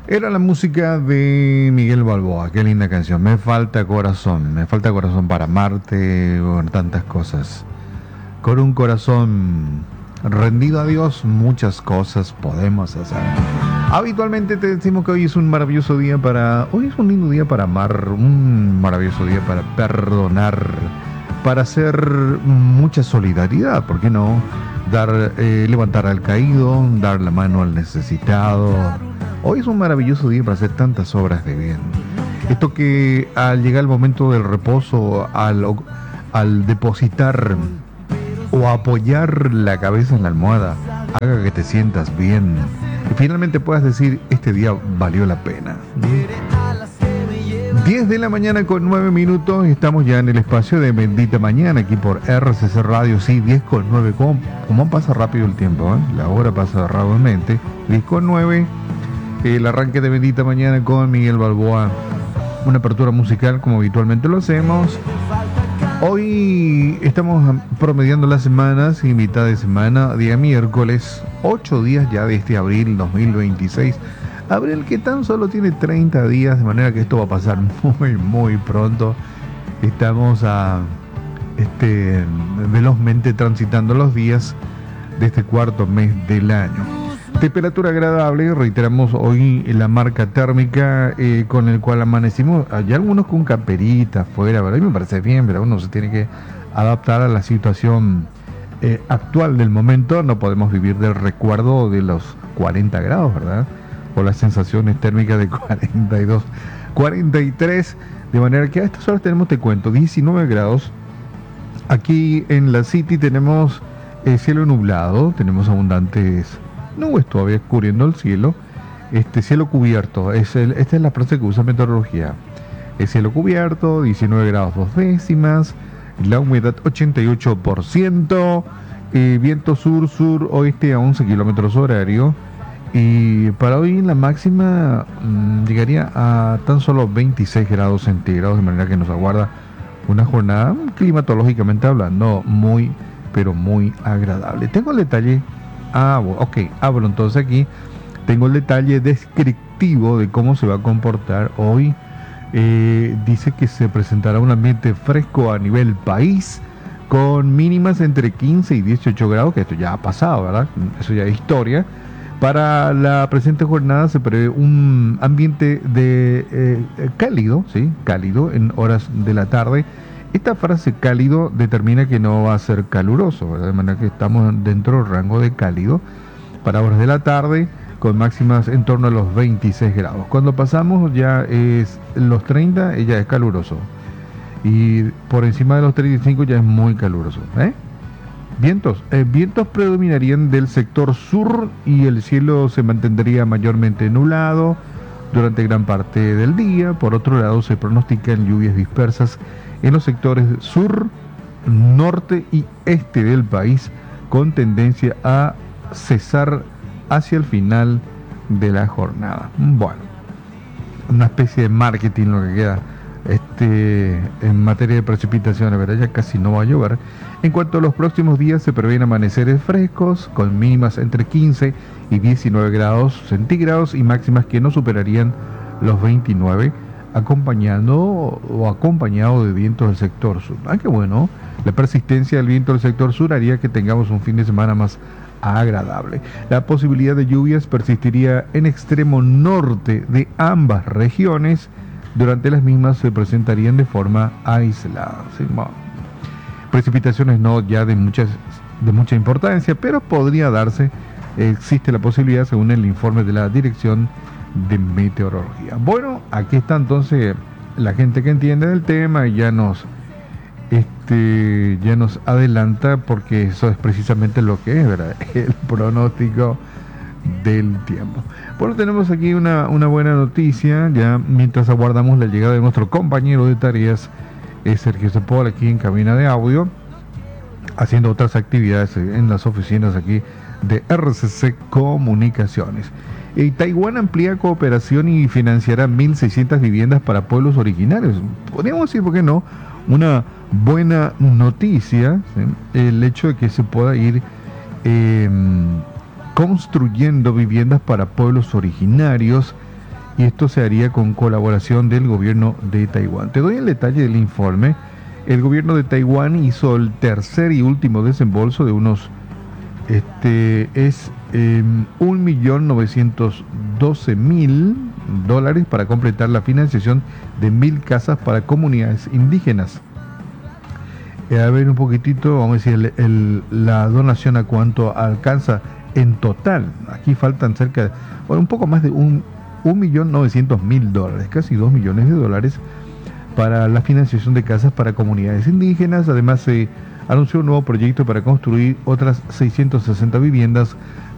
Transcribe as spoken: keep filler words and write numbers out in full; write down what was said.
Era la música de Miguel Balboa, qué linda canción. Me falta corazón, me falta corazón para amarte, bueno, tantas cosas. Con un corazón rendido a Dios, muchas cosas podemos hacer. Habitualmente te decimos que hoy es un maravilloso día para... Hoy es un lindo día para amar, un maravilloso día para perdonar, para hacer mucha solidaridad, ¿por qué no? Dar, eh, levantar al caído, dar la mano al necesitado. Hoy es un maravilloso día para hacer tantas obras de bien. Esto que al llegar el momento del reposo, al, al depositar o apoyar la cabeza en la almohada, haga que te sientas bien y finalmente puedas decir, este día valió la pena. diez de la mañana con nueve minutos, estamos ya en el espacio de Bendita Mañana, aquí por R C C Radio, sí, diez con nueve, ¿cómo, cómo pasa rápido el tiempo? ¿Eh? La hora pasa rápidamente, diez con nueve, el arranque de Bendita Mañana con Miguel Balboa, una apertura musical como habitualmente lo hacemos. Hoy estamos promediando las semanas y mitad de semana, día miércoles, ocho días ya de este abril dos mil veintiséis. Abril que tan solo tiene treinta días, de manera que esto va a pasar muy, muy pronto. Estamos a, este, velozmente transitando los días de este cuarto mes del año. Temperatura agradable, reiteramos hoy la marca térmica eh, con el cual amanecimos. Hay algunos con camperita afuera, pero a mí me parece bien, pero uno se tiene que adaptar a la situación eh, actual del momento. No podemos vivir del recuerdo de los cuarenta grados, ¿verdad? O las sensaciones térmicas de cuarenta y dos, cuarenta y tres, de manera que a estas horas tenemos, te cuento, diecinueve grados. Aquí en la City tenemos eh, cielo nublado, tenemos abundantes nubes todavía cubriendo el cielo, este cielo cubierto, es el, esta es la frase que usa meteorología. El cielo cubierto, diecinueve grados dos décimas, la humedad ochenta y ocho por ciento, eh, viento sur, sur, oeste a once kilómetros horario. Y para hoy la máxima mmm, llegaría a tan solo veintiséis grados centígrados, de manera que nos aguarda una jornada climatológicamente hablando muy, pero muy agradable. Tengo el detalle, ah, ok, hablo entonces aquí, tengo el detalle descriptivo de cómo se va a comportar hoy. Eh, dice que se presentará un ambiente fresco a nivel país, con mínimas entre quince y dieciocho grados, que esto ya ha pasado, ¿verdad? Eso ya es historia. Para la presente jornada se prevé un ambiente de eh, cálido, ¿sí? Cálido en horas de la tarde. Esta frase cálido determina que no va a ser caluroso, ¿verdad? De manera que estamos dentro del rango de cálido para horas de la tarde, con máximas en torno a los veintiséis grados. Cuando pasamos ya es los treinta, ya es caluroso. Y por encima de los treinta y cinco ya es muy caluroso, ¿eh? Vientos, eh, vientos predominarían del sector sur y el cielo se mantendría mayormente nublado durante gran parte del día. Por otro lado, se pronostican lluvias dispersas en los sectores sur, norte y este del país, con tendencia a cesar hacia el final de la jornada. Bueno, una especie de marketing lo que queda este, en materia de precipitaciones, ¿verdad? Ya casi no va a llover. En cuanto a los próximos días, se prevén amaneceres frescos con mínimas entre quince y diecinueve grados centígrados y máximas que no superarían los veintinueve, acompañando o acompañado de vientos del sector sur. Ah, qué bueno. La persistencia del viento del sector sur haría que tengamos un fin de semana más agradable. La posibilidad de lluvias persistiría en extremo norte de ambas regiones. Durante las mismas se presentarían de forma aislada. ¿Sí? Bueno, precipitaciones no ya de muchas de mucha importancia, pero podría darse, existe la posibilidad según el informe de la Dirección de Meteorología. Bueno, aquí está entonces la gente que entiende del tema y ya nos este ya nos adelanta, porque eso es precisamente lo que es, ¿verdad? El pronóstico del tiempo. Bueno, tenemos aquí una, una buena noticia, ya mientras aguardamos la llegada de nuestro compañero de tareas, es Sergio Cepol, aquí en cabina de audio, haciendo otras actividades en las oficinas aquí de R C C Comunicaciones. Eh, Taiwán amplía cooperación y financiará mil seiscientas viviendas para pueblos originarios. Podríamos decir, ¿por qué no?, una buena noticia, ¿sí?, el hecho de que se pueda ir eh, construyendo viviendas para pueblos originarios y esto se haría con colaboración del gobierno de Taiwán. Te doy el detalle del informe. El gobierno de Taiwán hizo el tercer y último desembolso de unos, este, es eh, un millón novecientos doce mil dólares para completar la financiación de mil casas para comunidades indígenas. Eh, a ver un poquitito, vamos a decir, el, el, la donación a cuánto alcanza en total. Aquí faltan cerca de, bueno, un poco más de un, un millón novecientos mil dólares, casi dos millones de dólares para la financiación de casas para comunidades indígenas. Además se anunció un nuevo proyecto para construir otras seiscientas sesenta viviendas